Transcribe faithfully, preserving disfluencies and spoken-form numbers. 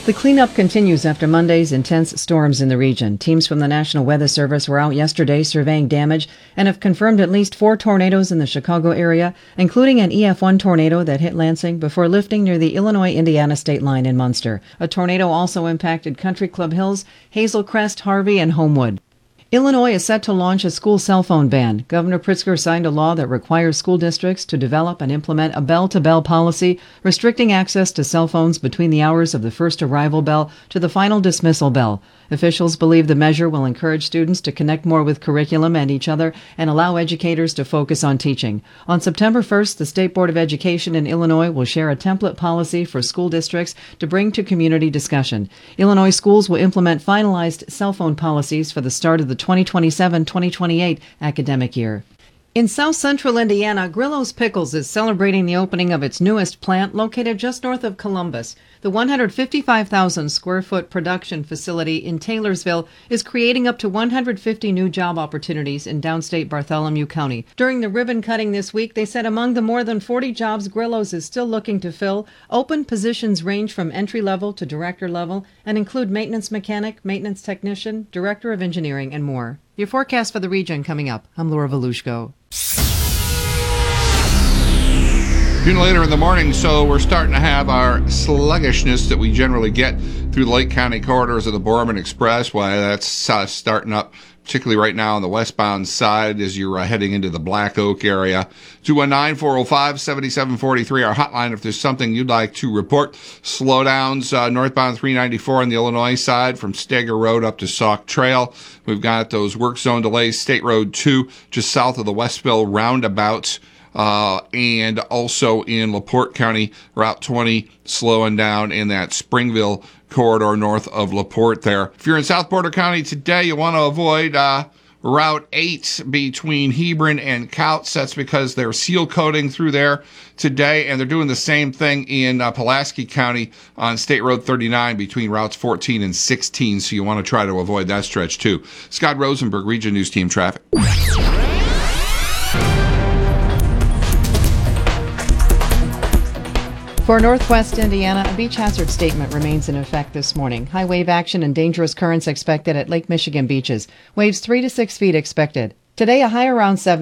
The cleanup continues after Monday's intense storms in the region. Teams from the National Weather Service were out yesterday surveying damage and have confirmed at least four tornadoes in the Chicago area, including an E F one tornado that hit Lansing before lifting near the Illinois-Indiana state line in Munster. A tornado also impacted Country Club Hills, Hazel Crest, Harvey, and Homewood. Illinois is set to launch a school cell phone ban. Governor Pritzker signed a law that requires school districts to develop and implement a bell-to-bell policy restricting access to cell phones between the hours of the first arrival bell to the final dismissal bell. Officials believe the measure will encourage students to connect more with curriculum and each other and allow educators to focus on teaching. On September first, the State Board of Education in Illinois will share a template policy for school districts to bring to community discussion. Illinois schools will implement finalized cell phone policies for the start of the twenty twenty-seven twenty twenty-eight academic year. In south central Indiana, Grillo's Pickles is celebrating the opening of its newest plant located just north of Columbus. The one hundred fifty-five thousand square foot production facility in Taylorsville is creating up to one hundred fifty new job opportunities in downstate Bartholomew County. During the ribbon cutting this week, they said among the more than forty jobs Grillo's is still looking to fill, open positions range from entry level to director level and include maintenance mechanic, maintenance technician, director of engineering, and more. Your forecast for the region coming up. I'm Laura Volushko. June later in the morning, so we're starting to have our sluggishness that we generally get through the Lake County corridors of the Borman Expressway. That's uh, starting up, particularly right now on the westbound side as you're uh, heading into the Black Oak area. two one nine, four oh five, seven seven four three, our hotline if there's something you'd like to report. Slowdowns uh, northbound three ninety-four on the Illinois side from Steger Road up to Sauk Trail. We've got those work zone delays, State Road two just south of the Westville roundabout. Uh, and also in LaPorte County, Route twenty slowing down in that Springville corridor north of LaPorte there. If you're in South Porter County today, you want to avoid uh, Route eight between Hebron and Couts. That's because they're seal coating through there today, and they're doing the same thing in uh, Pulaski County on State Road thirty-nine between routes fourteen and sixteen, so you want to try to avoid that stretch too. Scott Rosenberg, Region News Team Traffic. For northwest Indiana, a beach hazard statement remains in effect this morning. High wave action and dangerous currents expected at Lake Michigan beaches. Waves three to six feet expected. Today, a high around seven.